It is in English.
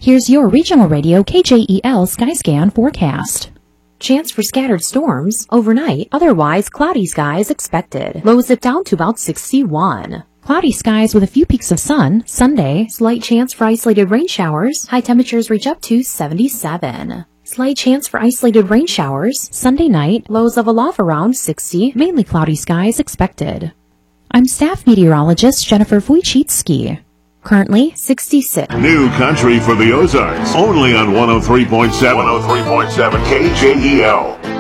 Here's your regional radio KJEL Skyscan forecast. Chance for scattered storms overnight, otherwise cloudy skies expected. Lows dip down to about 61. Cloudy skies with a few peaks of sun. Sunday, slight chance for isolated rain showers. High temperatures reach up to 77. Slight chance for isolated rain showers. Sunday night, lows level off around 60. Mainly cloudy skies expected. I'm staff meteorologist Jennifer Wojcicki. Currently 66. New country for the Ozarks. Only on 103.7 KJEL.